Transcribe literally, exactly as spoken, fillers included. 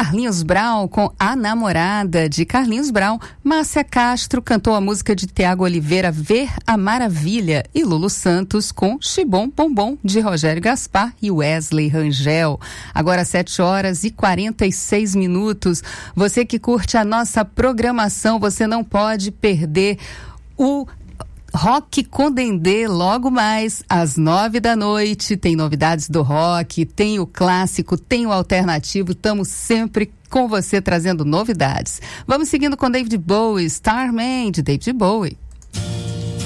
Carlinhos Brown com A Namorada, de Carlinhos Brown. Márcia Castro cantou a música de Tiago Oliveira, Ver a Maravilha. E Lulu Santos com Xibom Bombom, de Rogério Gaspar e Wesley Rangel. Agora sete horas e quarenta e seis minutos. Você que curte a nossa programação, você não pode perder o Rock com Dendê, logo mais às nove da noite. Tem novidades do rock, tem o clássico, tem o alternativo. Estamos sempre com você trazendo novidades. Vamos seguindo com David Bowie, Starman, de David Bowie.